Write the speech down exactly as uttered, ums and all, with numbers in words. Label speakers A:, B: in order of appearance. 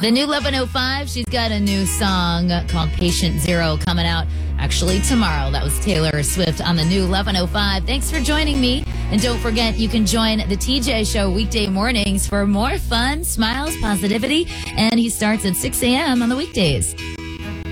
A: The new eleven oh five, she's got a new song called Patient Zero coming out actually tomorrow. That was Taylor Swift on the new eleven oh five. Thanks for joining me. And don't forget, you can join the T J Show weekday mornings for more fun, smiles, positivity. And he starts at six a.m. on the weekdays.